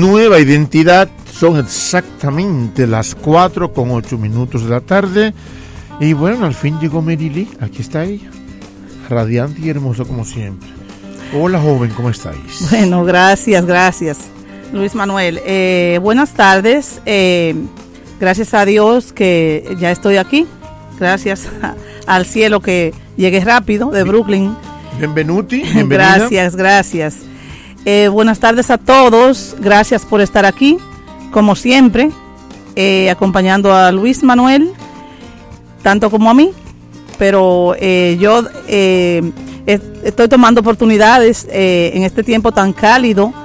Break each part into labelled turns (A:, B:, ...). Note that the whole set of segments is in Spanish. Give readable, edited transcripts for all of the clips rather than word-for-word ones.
A: nueva identidad. Son exactamente las 4:08 de la tarde. Y bueno, al fin llegó Merili. Aquí está ella, radiante y hermosa como siempre. Hola, joven, ¿cómo estáis?
B: Bueno, gracias, Luis Manuel. Buenas tardes. Gracias a Dios que ya estoy aquí. Gracias al cielo que llegué rápido de Brooklyn.
A: Bienvenuti, bienvenida.
B: Gracias. Buenas tardes a todos. Gracias por estar aquí, como siempre, acompañando a Luis Manuel, tanto como a mí. Pero yo estoy tomando oportunidades en este tiempo tan cálido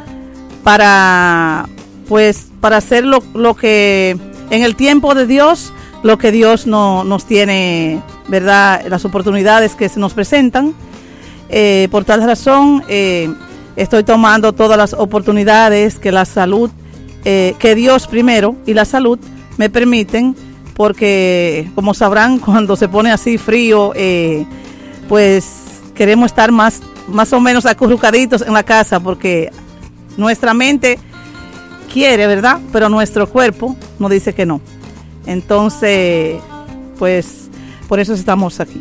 B: para hacer lo que en el tiempo de Dios, lo que Dios nos tiene, ¿verdad? Las oportunidades que se nos presentan. Por tal razón, estoy tomando todas las oportunidades que la salud, que Dios primero y la salud me permiten, porque como sabrán, cuando se pone así frío, pues queremos estar más o menos acurrucaditos en la casa, porque nuestra mente quiere, ¿verdad? Pero nuestro cuerpo nos dice que no. Entonces, pues por eso estamos aquí.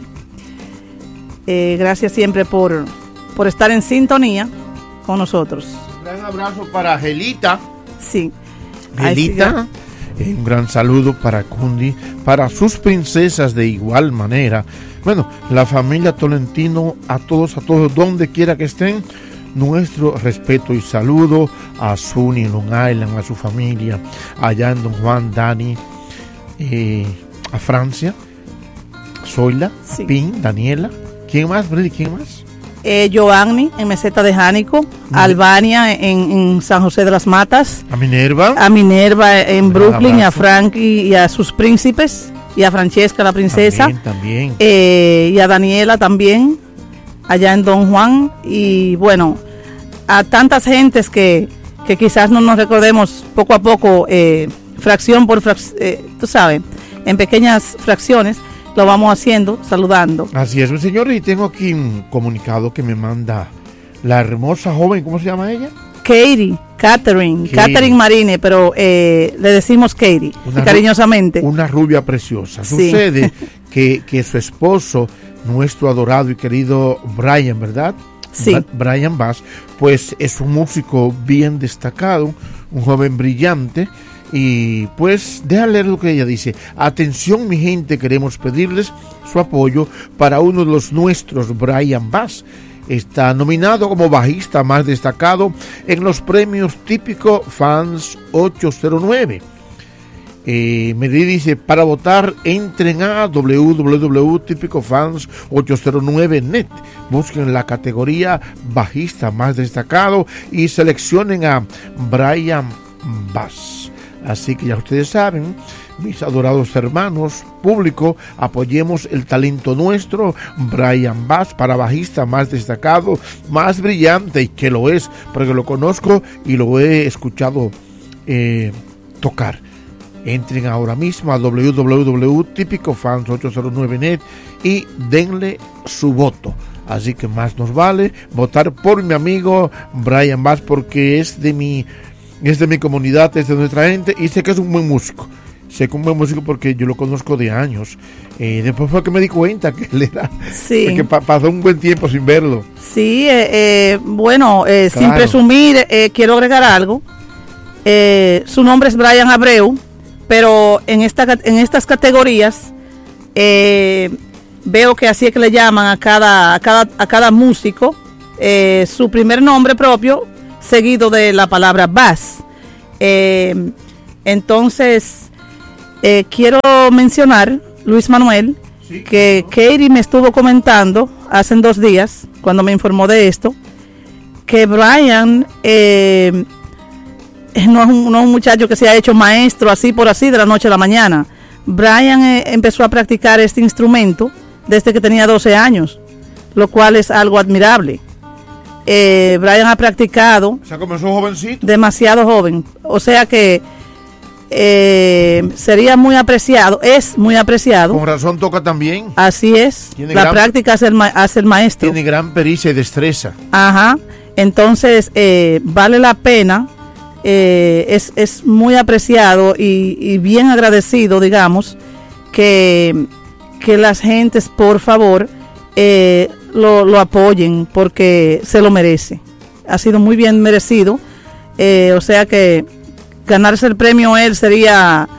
B: Gracias siempre por estar en sintonía con nosotros.
A: Un gran abrazo para Angelita.
B: Sí.
A: Angelita, un gran saludo para Cundi, para sus princesas de igual manera. Bueno, la familia Tolentino, a todos, donde quiera que estén, nuestro respeto y saludo a Suni en Long Island, a su familia, allá en Don Juan, Dani, a Francia, Zoila, sí. Pin, Daniela. ¿Quién más, Brady? ¿Quién más?
B: Joanny en Meseta de Jánico, Albania en San José de las Matas,
A: a Minerva
B: en Brooklyn, a Frankie y a sus príncipes, y a Francesca la princesa,
A: también.
B: Y a Daniela también, allá en Don Juan, y bueno, a tantas gentes que quizás no nos recordemos poco a poco, fracción por fracción, tú sabes, en pequeñas fracciones. Lo vamos haciendo, saludando.
A: Así es, mi señor, y tengo aquí un comunicado que me manda la hermosa joven, ¿cómo se llama ella?
B: Catherine Marine, pero le decimos Katie, cariñosamente.
A: Una rubia preciosa.
B: Sí.
A: Sucede que su esposo, nuestro adorado y querido Brian, ¿verdad?
B: Sí.
A: Brian Bass, pues es un músico bien destacado, un joven brillante. Y pues déjame leer lo que ella dice. Atención, mi gente, queremos pedirles su apoyo para uno de los nuestros, Brian Bass. Está nominado como bajista más destacado en los premios Típico Fans 809. Me dice, para votar entren a www.tipicofans809.net, busquen la categoría bajista más destacado y seleccionen a Brian Bass. Así que ya ustedes saben, mis adorados hermanos, público, apoyemos el talento nuestro, Brian Bass, para bajista más destacado, más brillante, y que lo es, porque lo conozco y lo he escuchado tocar. Entren ahora mismo a www.tipicofans809.net y denle su voto. Así que más nos vale votar por mi amigo Brian Bass, porque es de mi comunidad, es de nuestra gente, y sé que es un buen músico. Sé que es un buen músico porque yo lo conozco de años. Después fue que me di cuenta que él era.
B: Sí.
A: Porque pasó un buen tiempo sin verlo.
B: Sí, bueno, claro. Sin presumir, quiero agregar algo. Su nombre es Brian Abreu, pero en estas categorías veo que así es que le llaman a cada músico su primer nombre propio, seguido de la palabra Bass. Entonces, quiero mencionar, Luis Manuel, sí, que Katie me estuvo comentando hace 2 días, cuando me informó de esto, que Brian no es un muchacho que se ha hecho maestro así por así de la noche a la mañana. Brian empezó a practicar este instrumento desde que tenía 12 años, lo cual es algo admirable. Brian ha practicado.
A: O sea, comenzó jovencito.
B: Demasiado joven. O sea que sería muy apreciado, es muy apreciado.
A: Con razón toca también.
B: Así es. La práctica hace el maestro.
A: Tiene gran pericia y destreza.
B: Ajá. Entonces, vale la pena es muy apreciado y bien agradecido, digamos, que las gentes, por favor, lo apoyen, porque se lo merece. Ha sido muy bien merecido. O sea que ganarse el premio él sería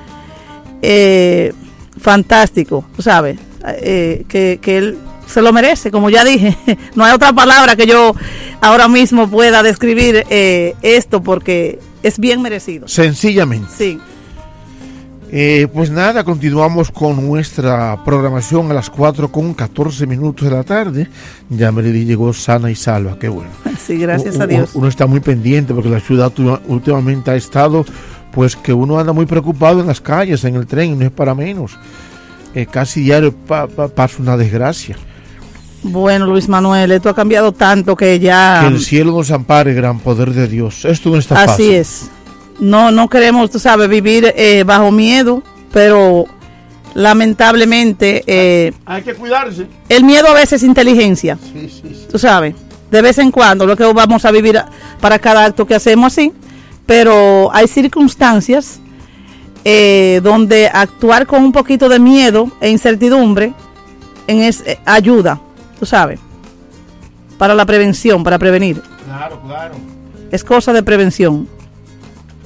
B: fantástico, ¿sabes? Que él se lo merece, como ya dije. No hay otra palabra que yo ahora mismo pueda describir esto, porque es bien merecido.
A: Sencillamente.
B: Sí.
A: Pues nada, continuamos con nuestra programación a las 4:14 de la tarde. Ya Meredy llegó sana y salva, qué bueno.
B: Sí, gracias a Dios.
A: Uno está muy pendiente porque la ciudad últimamente ha estado, pues que uno anda muy preocupado en las calles, en el tren, no es para menos. Casi diario pasa una desgracia.
B: Bueno, Luis Manuel, esto ha cambiado tanto que ya...
A: Que el cielo nos ampare, gran poder de Dios. Esto no está fácil.
B: Así es. No queremos, tú sabes, vivir bajo miedo, pero lamentablemente...
A: hay que cuidarse.
B: El miedo a veces es inteligencia.
A: Sí.
B: Tú sabes, de vez en cuando, lo que vamos a vivir para cada acto que hacemos así, pero hay circunstancias donde actuar con un poquito de miedo e incertidumbre ayuda, tú sabes, para la prevención, para prevenir.
A: Claro.
B: Es cosa de prevención.